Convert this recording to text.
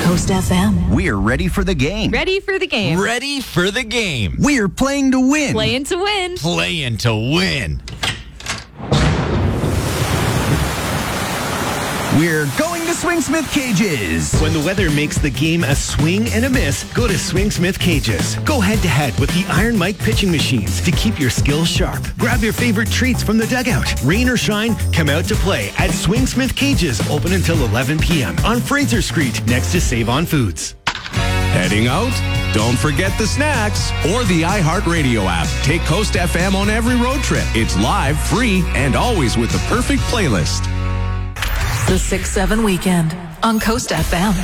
Coast FM. We're ready for the game. Ready for the game. Ready for the game. We're playing to win. Playing to win. Playing to win. We're going to Swing Smith Cages. When the weather makes the game a swing and a miss, go to Swing Smith Cages. Go head-to-head with the Iron Mike pitching machines to keep your skills sharp. Grab your favorite treats from the dugout. Rain or shine, come out to play at Swing Smith Cages, open until 11 p.m. on Fraser Street, next to Save On Foods. Heading out? Don't forget the snacks or the iHeartRadio app. Take Coast FM on every road trip. It's live, free, and always with the perfect playlist. The 6-7 weekend on Coast FM.